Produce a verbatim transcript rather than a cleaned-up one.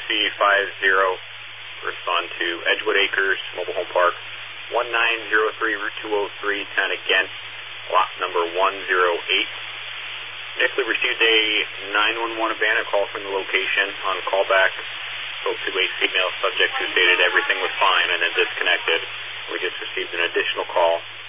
C five zero, respond to Edgewood Acres, Mobile Home Park, one nine zero three, Route two oh three, ten again, lot number one oh eight. Initially received a nine one one abandoned call from the location. On callback, spoke to a female subject who stated everything was fine and then disconnected. We just received an additional call